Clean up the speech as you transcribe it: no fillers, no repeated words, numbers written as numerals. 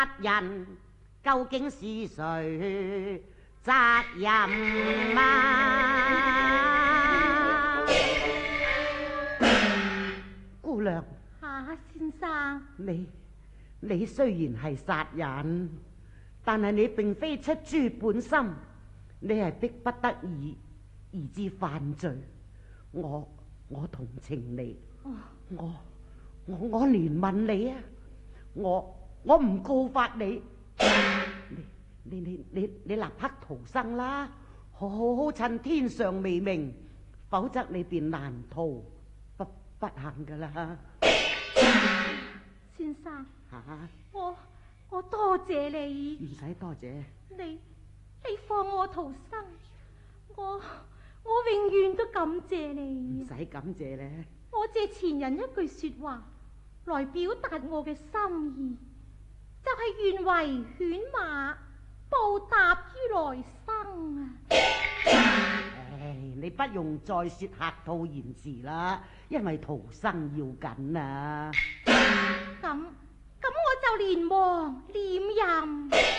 人究竟是誰責任啊？姑娘， 先生， 你雖然係殺人，但係你並非出諸本心，你係逼不得已而致犯罪。我同情你，我憐憫你啊！我唔告發你，你立刻逃生啦！好趁天尚未明，否則你便難逃不幸噶啦！ 先生，我多謝你。 唔使多謝。 你放我逃生，我永遠都感謝你。 唔使感謝咧。 我借前人一句說話來表達我嘅心意，就係願為犬馬報答於來生啊！ 你不用再說客套言辭啦，因為逃生要緊啊！ 咁我就連忙念任。